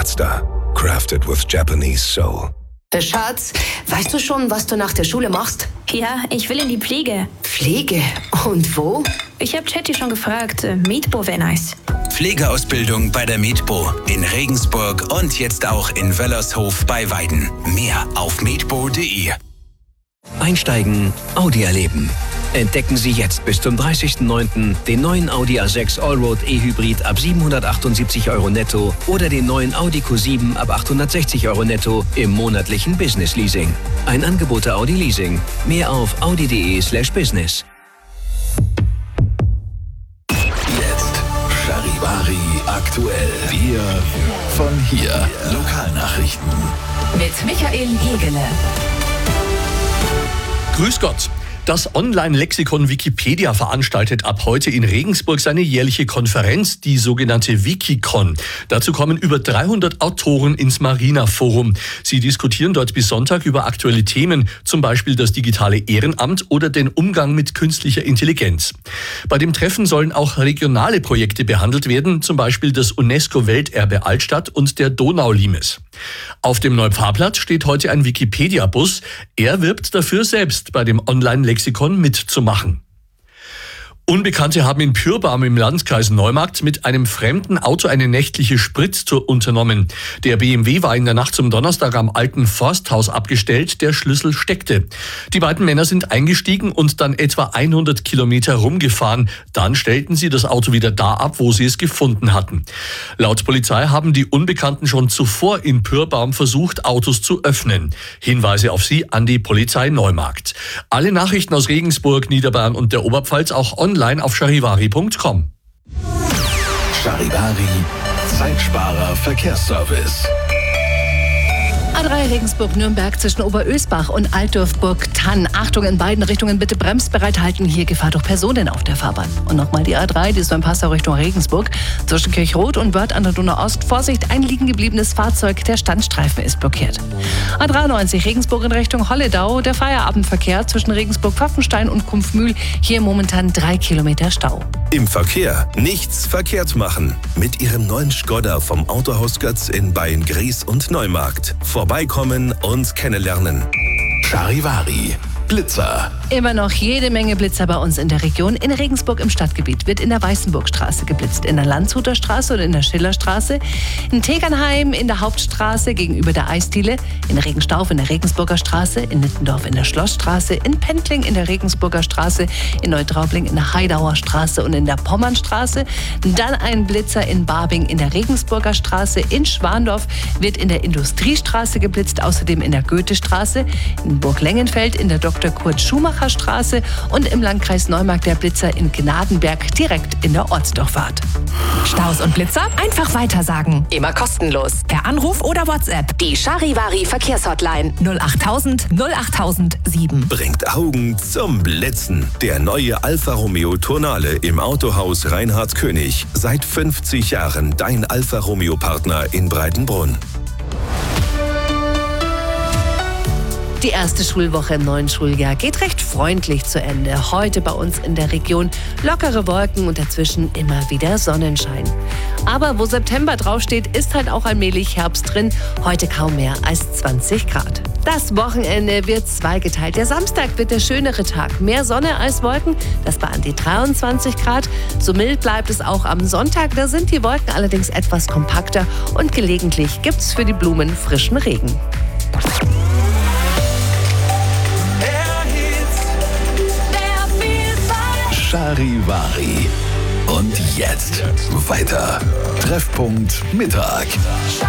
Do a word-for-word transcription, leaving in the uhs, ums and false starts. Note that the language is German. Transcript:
Mazda. Crafted with Japanese soul. Schatz, weißt du schon, was du nach der Schule machst? Ja, ich will in die Pflege. Pflege? Und wo? Ich habe Chatty schon gefragt. Medpo wäre nice. Pflegeausbildung bei der Medpo in Regensburg und jetzt auch in Wöllershof bei Weiden. Mehr auf medpo punkt de. Einsteigen, Audi erleben. Entdecken Sie jetzt bis zum dreißigsten neunten den neuen Audi A sechs Allroad E-Hybrid ab siebenhundertachtundsiebzig Euro netto oder den neuen Audi Q sieben ab achthundertsechzig Euro netto im monatlichen Business Leasing. Ein Angebot der Audi Leasing. Mehr auf audi punkt de slash business. Jetzt Charivari aktuell. Wir von hier. Lokalnachrichten. Mit Michael Hegele. Grüß Gott. Das Online-Lexikon Wikipedia veranstaltet ab heute in Regensburg seine jährliche Konferenz, die sogenannte Wikicon. Dazu kommen über dreihundert Autoren ins Marina-Forum. Sie diskutieren dort bis Sonntag über aktuelle Themen, zum Beispiel das digitale Ehrenamt oder den Umgang mit künstlicher Intelligenz. Bei dem Treffen sollen auch regionale Projekte behandelt werden, zum Beispiel das UNESCO-Welterbe Altstadt und der Donaulimes. Auf dem Neupfarrplatz steht heute ein Wikipedia-Bus. Er wirbt dafür, selbst bei dem Online-Lexikon mitzumachen. Unbekannte haben in Pyrbaum im Landkreis Neumarkt mit einem fremden Auto eine nächtliche Spritztour unternommen. Der B M W war in der Nacht zum Donnerstag am alten Forsthaus abgestellt, der Schlüssel steckte. Die beiden Männer sind eingestiegen und dann etwa hundert Kilometer rumgefahren. Dann stellten sie das Auto wieder da ab, wo sie es gefunden hatten. Laut Polizei haben die Unbekannten schon zuvor in Pyrbaum versucht, Autos zu öffnen. Hinweise auf sie an die Polizei Neumarkt. Alle Nachrichten aus Regensburg, Niederbayern und der Oberpfalz auch online auf charivari punkt com. Charivari, Zeitsparer Verkehrsservice. A drei Regensburg-Nürnberg zwischen Oberösbach und Altdorf-Burg-Tann. Achtung, in beiden Richtungen bitte bremsbereit halten. Hier Gefahr durch Personen auf der Fahrbahn. Und nochmal die A drei, die ist beim Passau Richtung Regensburg. Zwischen Kirchroth und Wörth an der Donau-Ost. Vorsicht, ein liegen gebliebenes Fahrzeug. Der Standstreifen ist blockiert. A dreiundneunzig Regensburg in Richtung Holledau. Der Feierabendverkehr zwischen Regensburg-Pfaffenstein und Kumpfmühl. Hier momentan drei Kilometer Stau. Im Verkehr nichts verkehrt machen. Mit Ihrem neuen Skoda vom Autohaus Götz in Beyen-Gries und Neumarkt. Vorbeikommen und kennenlernen. Charivari, Blitzer. Immer noch jede Menge Blitzer bei uns in der Region. In Regensburg im Stadtgebiet wird in der Weißenburgstraße geblitzt, in der Landshuter Straße und in der Schillerstraße, in Tegernheim in der Hauptstraße gegenüber der Eisdiele, in Regenstauf in der Regensburger Straße, in Nittendorf in der Schlossstraße, in Pendling in der Regensburger Straße, in Neutraubling in der Heidauer Straße und in der Pommernstraße. Dann ein Blitzer in Barbing in der Regensburger Straße, in Schwandorf wird in der Industriestraße geblitzt, außerdem in der Goethestraße, in Burglengenfeld in der Doktor Kurt Schumacher Straße und im Landkreis Neumarkt der Blitzer in Gnadenberg direkt in der Ortsdurchfahrt. Staus und Blitzer einfach weitersagen. Immer kostenlos. Per Anruf oder WhatsApp. Die Charivari Verkehrshotline null achttausend null achttausend sieben. Bringt Augen zum Blitzen. Der neue Alfa Romeo Tonale im Autohaus Reinhard König. Seit fünfzig Jahren dein Alfa Romeo Partner in Breitenbrunn. Die erste Schulwoche im neuen Schuljahr geht recht freundlich zu Ende. Heute bei uns in der Region lockere Wolken und dazwischen immer wieder Sonnenschein. Aber wo September draufsteht, ist halt auch allmählich Herbst drin. Heute kaum mehr als zwanzig Grad. Das Wochenende wird zweigeteilt. Der Samstag wird der schönere Tag. Mehr Sonne als Wolken, das bei an die dreiundzwanzig Grad. So mild bleibt es auch am Sonntag. Da sind die Wolken allerdings etwas kompakter und gelegentlich gibt's für die Blumen frischen Regen. Charivari. Und jetzt weiter. Treffpunkt Mittag.